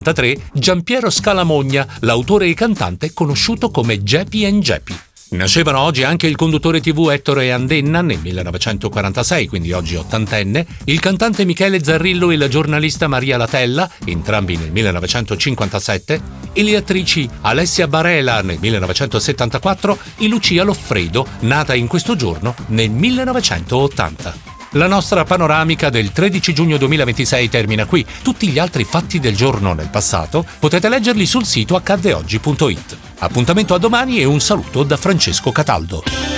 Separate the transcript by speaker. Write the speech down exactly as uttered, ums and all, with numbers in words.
Speaker 1: Giampiero Scalamogna, l'autore e cantante conosciuto come Geppi and Geppi. Nascevano oggi anche il conduttore tivù Ettore Andenna nel millenovecentoquarantasei, quindi oggi ottantenne, il cantante Michele Zarrillo e la giornalista Maria Latella, entrambi nel millenovecentocinquantasette, e le attrici Alessia Barela nel millenovecentosettantaquattro e Lucia Loffredo, nata in questo giorno nel millenovecentottanta. La nostra panoramica del tredici giugno duemilaventisei termina qui. Tutti gli altri fatti del giorno nel passato potete leggerli sul sito accadde oggi punto it. Appuntamento a domani e un saluto da Francesco Cataldo.